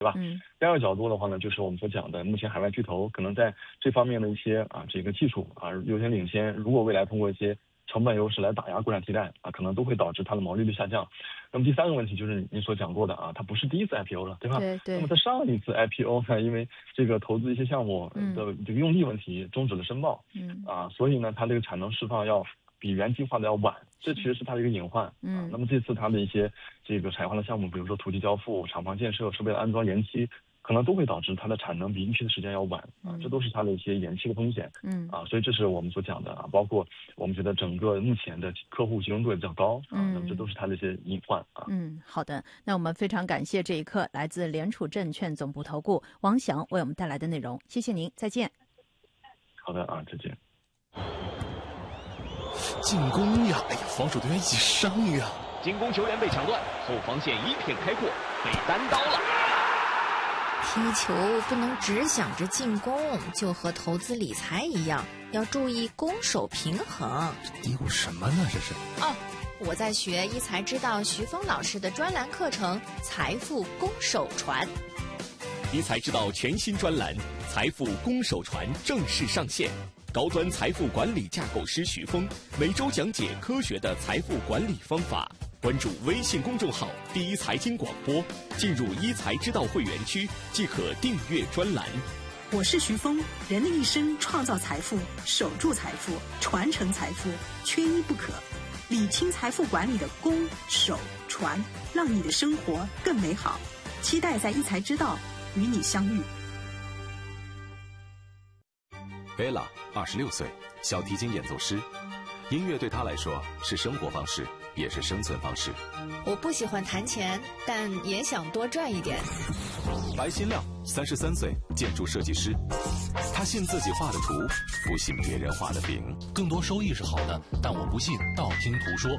对吧？ 嗯， 第二个角度的话呢，就是我们所讲的，目前海外巨头可能在这方面的一些这个技术优先领先，如果未来通过一些成本优势来打压国产替代可能都会导致它的毛利率下降。那么第三个问题就是您所讲过的它不是第一次 IPO 了，对吧？ 对对。 那么它上一次 IPO 呢，因为这个投资一些项目的这个用地问题终止了申报，所以呢，它这个产能释放要比原计划的要晚，这其实是它的一个隐患那么这次它的一些这个产业化的项目，比如说土地交付、厂房建设、设备的安装延期，可能都会导致它的产能比预期的时间要晚这都是它的一些延期的风险所以这是我们所讲的包括我们觉得整个目前的客户集中度也比较高那么这都是它的一些隐患好的，那我们非常感谢这一刻来自联储证券总部投顾王翔为我们带来的内容，谢谢您，再见。 好的再见。 进攻呀！哎呀，防守队员一起上呀！ 进攻球员被抢断，后防线一片开阔，被单刀了。 踢球不能只想着进攻，就和投资理财一样，要注意攻守平衡。 嘀咕什么呢？这是？ 我在学一才知道徐峰老师的专栏课程《财富攻守传》。 一才知道全新专栏《财富攻守传》正式上线。高端财富管理架构师徐峰每周讲解科学的财富管理方法。关注微信公众号“第一财经广播”，进入一财知道会员区即可订阅专栏。 我是徐峰，人的一生创造财富、守住财富、传承财富，缺一不可。理清财富管理的攻、守、传，让你的生活更美好。期待在一财知道与你相遇。 贝拉26岁，小提琴演奏师。音乐对他来说是生活方式，也是生存方式。 我不喜欢弹钱，但也想多赚一点。 白新亮33岁，建筑设计师。他信自己画的图，不信别人画的饼。 更多收益是好的，但我不信道听途说。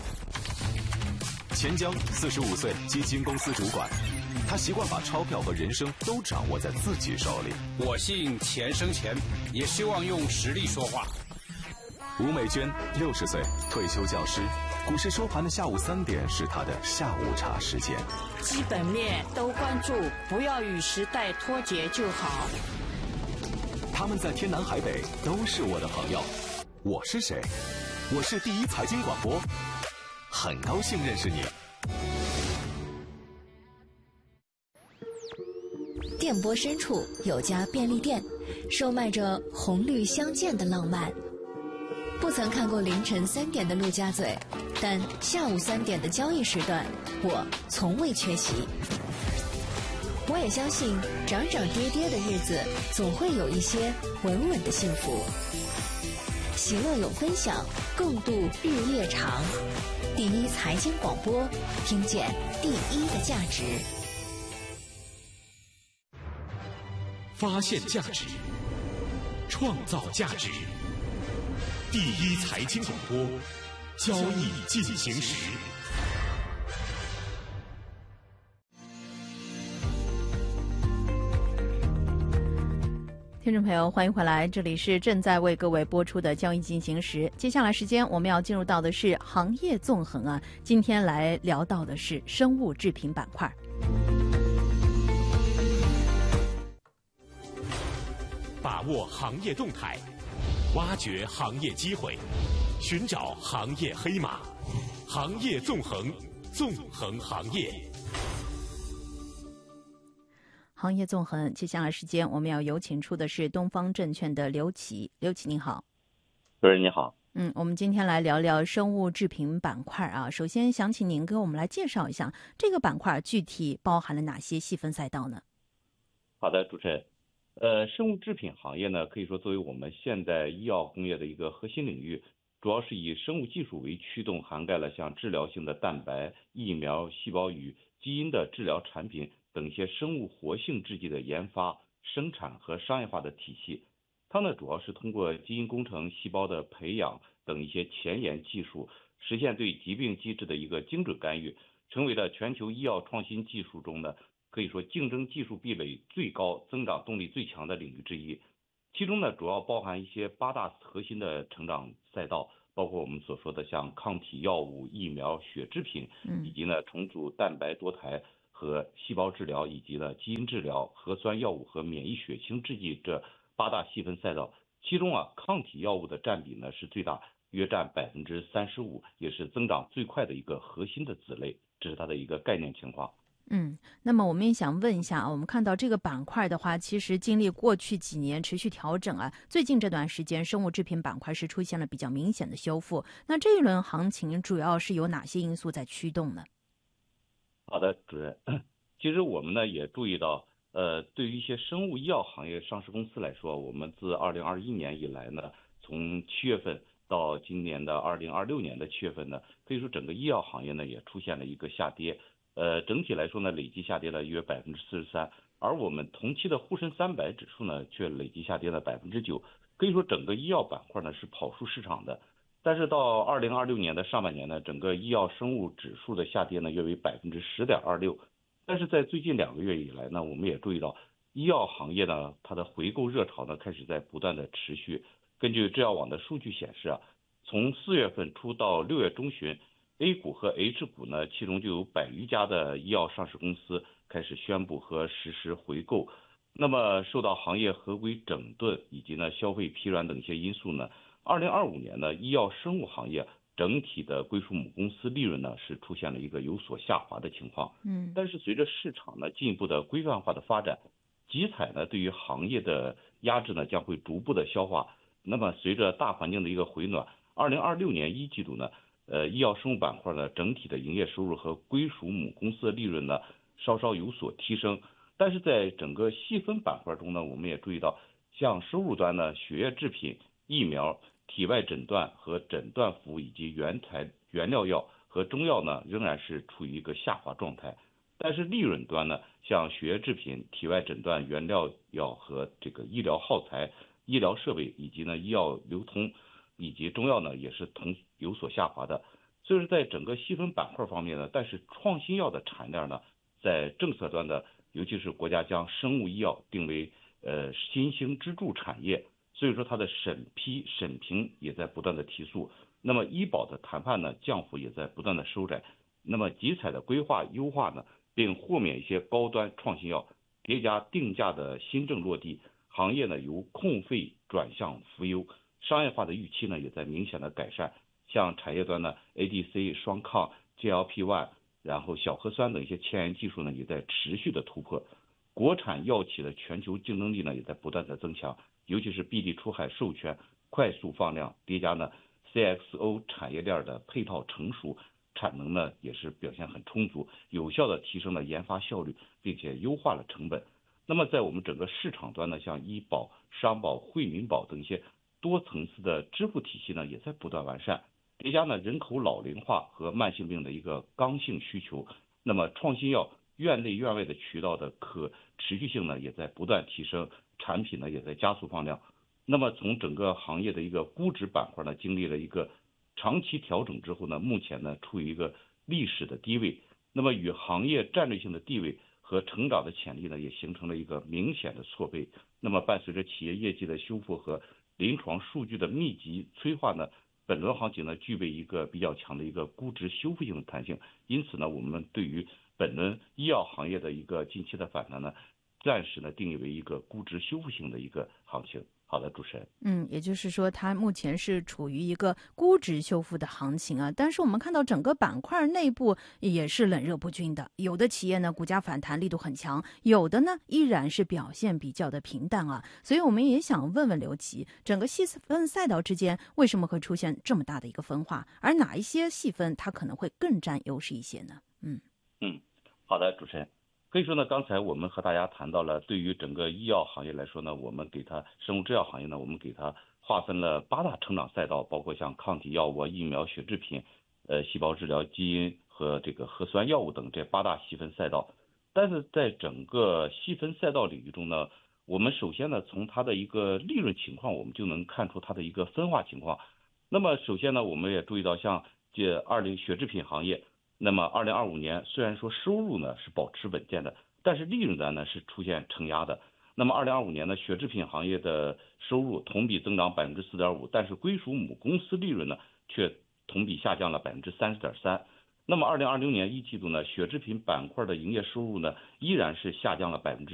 钱江45岁，基金公司主管。他习惯把钞票和人生都掌握在自己手里。 我信钱生钱，也希望用实力说话。 吴美娟60岁，退休教师。股市收盘的下午3点是他的下午茶时间。 基本面都关注，不要与时代脱节就好。 他们在天南海北都是我的朋友。我是谁？我是第一财经广播，很高兴认识你。 电波深处有家便利店，售卖着红绿相间的浪漫。不曾看过凌晨3点的陆家嘴，但下午3点的交易时段，我从未缺席。我也相信，涨涨跌跌的日子，总会有一些稳稳的幸福。喜乐有分享，共度日夜长。第一财经广播，听见第一的价值。 发现价值，创造价值。第一财经广播，交易进行时。 听众朋友，欢迎回来，这里是正在为各位播出的交易进行时。接下来时间我们要进入到的是行业纵横今天来聊到的是生物制品板块。 把握行业动态，挖掘行业机会，寻找行业黑马，行业纵横，纵横行业。 行业纵横，接下来时间我们要有请出的是东方证券的刘琦。刘琦您好。 主持人你好。 我们今天来聊聊生物制品板块首先想请您给我们来介绍一下这个板块具体包含了哪些细分赛道呢？ 好的，主持人。生物制品行业呢，可以说作为我们现代医药工业的一个核心领域，主要是以生物技术为驱动，涵盖了像治疗性的蛋白、疫苗、细胞与基因的治疗产品等一些生物活性制剂的研发、生产和商业化的体系。它呢，主要是通过基因工程、细胞的培养等一些前沿技术，实现对疾病机制的一个精准干预，成为了全球医药创新技术中的可以说竞争技术壁垒最高、增长动力最强的领域之一。其中呢，主要包含一些8大核心的成长赛道，包括我们所说的像抗体药物、疫苗、血制品，以及呢重组蛋白多肽和细胞治疗以及呢基因治疗、核酸药物和免疫血清制剂这8大细分赛道。其中抗体药物的占比呢是最大，约占35%，也是增长最快的一个核心的子类。这是它的一个概念情况。 那么我们也想问一下我们看到这个板块的话，其实经历过去几年持续调整最近这段时间生物制品板块是出现了比较明显的修复。那这一轮行情主要是有哪些因素在驱动呢？ 好的，主任，其实我们呢也注意到，对于一些生物医药行业上市公司来说，我们自2021年以来呢，从7月份到今年的2026年的7月份呢，可以说整个医药行业呢也出现了一个下跌。整体来说呢，累计下跌了约43%，而我们同期的沪深300指数呢，却累计下跌了9%。可以说整个医药板块呢是跑输市场的。但是到2026年的上半年呢，整个医药生物指数的下跌呢约为10.26%。但是在最近2个月以来呢，我们也注意到医药行业呢，它的回购热潮呢开始在不断的持续。根据制药网的数据显示从4月份初到6月中旬，A 股和 H 股呢，其中就有100余家的医药上市公司开始宣布和实施回购。那么受到行业合规整顿以及呢消费疲软等一些因素呢，2025年呢医药生物行业整体的归属母公司利润呢是出现了一个有所下滑的情况。但是随着市场呢进一步的规范化的发展，集采呢对于行业的压制呢将会逐步的消化。那么随着大环境的一个回暖，2026年1季度呢医药生物板块呢整体的营业收入和归属母公司的利润呢稍稍有所提升。但是在整个细分板块中呢，我们也注意到，像收入端呢，血液制品、疫苗、体外诊断和诊断服务以及原料药和中药呢，仍然是处于一个下滑状态。但是利润端呢，像血液制品、体外诊断、原料药和这个医疗耗材、医疗设备以及呢医药流通以及中药呢，也是有所下滑的。所以说在整个细分板块方面呢，但是创新药的产业链呢，在政策端的，尤其是国家将生物医药定为新兴支柱产业，所以说它的审批审评也在不断的提速。那么医保的谈判呢，降幅也在不断的收窄。那么集采的规划优化呢，并豁免一些高端创新药，叠加定价的新政落地，行业呢由控费转向扶优，商业化的预期呢也在明显的改善。像产业端呢 ADC、双抗、GLP-1， 然后小核酸等一些前沿技术呢也在持续的突破。国产药企的全球竞争力呢也在不断的增强，尤其是闭地出海授权快速放量，叠加呢 CXO 产业链的配套成熟，产能呢也是表现很充足，有效的提升了研发效率，并且优化了成本。那么在我们整个市场端呢，像医保、商保、惠民保等一些多层次的支付体系呢也在不断完善，叠加呢人口老龄化和慢性病的一个刚性需求，那么创新药院内院外的渠道的可持续性呢也在不断提升，产品呢也在加速放量。那么从整个行业的一个估值板块呢，经历了一个长期调整之后呢，目前呢处于一个历史的低位，那么与行业战略性的地位和成长的潜力呢也形成了一个明显的错配。那么伴随着企业业绩的修复和临床数据的密集催化呢，本轮行情呢具备一个比较强的一个估值修复性的弹性。因此呢，我们对于本轮医药行业的一个近期的反弹呢，暂时呢定义为一个估值修复性的一个行情。好的，主持人。 也就是说它目前是处于一个估值修复的行情但是我们看到整个板块内部也是冷热不均的，有的企业呢股价反弹力度很强，有的呢依然是表现比较的平淡所以我们也想问问刘琦，整个细分赛道之间为什么会出现这么大的一个分化，而哪一些细分它可能会更占优势一些呢？ 好的，主持人。可以说呢，刚才我们和大家谈到了，对于整个医药行业来说呢，我们给它生物制药行业呢，我们给它划分了8大成长赛道，包括像抗体药物、疫苗、血制品、细胞治疗、基因和这个核酸药物等这8大细分赛道。但是在整个细分赛道领域中呢，我们首先呢从它的一个利润情况，我们就能看出它的一个分化情况。那么首先呢，我们也注意到像血制品行业。那么2025年虽然说收入呢是保持稳健的，但是利润端呢是出现承压的。那么2025年呢，血制品行业的收入同比增长4.5%，但是归属母公司利润呢却同比下降了30.3%。 那么2020年1季度呢，血制品板块的营业收入呢依然是下降了